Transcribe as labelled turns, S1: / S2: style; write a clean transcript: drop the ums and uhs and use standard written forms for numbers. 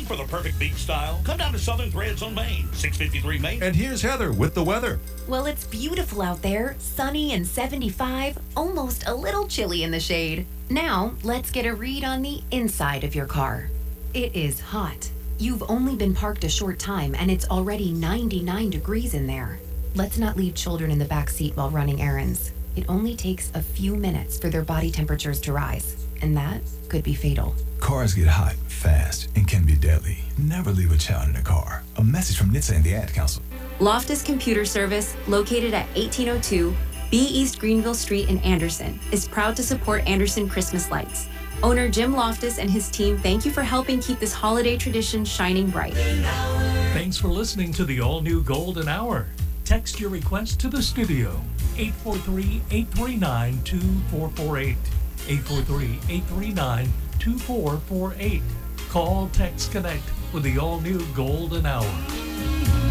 S1: Looking for the perfect beach style? Come down to Southern Threads on Main, 653 Main.
S2: And here's Heather with the weather.
S3: Well, it's beautiful out there, sunny and 75, almost a little chilly in the shade. Now, let's get a read on the inside of your car. It is hot. You've only been parked a short time and it's already 99 degrees in there. Let's not leave children in the back seat while running errands. It only takes a few minutes for their body temperatures to rise, and that could be fatal.
S4: Cars get hot fast and can be deadly. Never leave a child in a car. A message from NHTSA and the Ad Council.
S5: Loftus Computer Service, located at 1802 B East Greenville Street in Anderson, is proud to support Anderson Christmas lights. Owner Jim Loftus and his team thank you for helping keep this holiday tradition shining bright.
S6: Thanks for listening to the all-new Golden Hour. Text your request to the studio, 843-839-2448, 843-839-2448. Call, text, connect with the all-new Golden Hour.